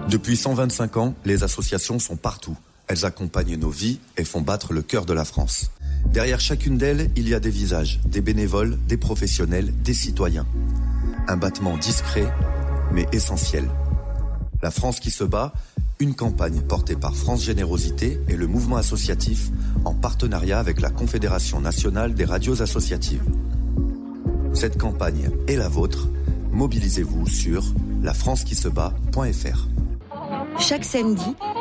Depuis 125 ans, les associations sont partout. Elles accompagnent nos vies et font battre le cœur de la France. Derrière chacune d'elles, il y a des visages, des bénévoles, des professionnels, des citoyens. Un battement discret, mais essentiel. La France qui se bat, une campagne portée par France Générosité et le mouvement associatif en partenariat avec la Confédération nationale des radios associatives. Cette campagne est la vôtre. Mobilisez-vous sur lafrancequisebat.fr. Chaque samedi,